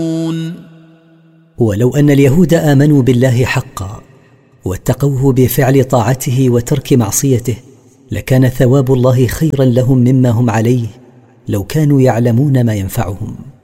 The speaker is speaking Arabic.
ولو أن اليهود آمنوا بالله حقا واتقوه بفعل طاعته وترك معصيته لكان ثواب الله خيرا لهم مما هم عليه لو كانوا يعلمون ما ينفعهم.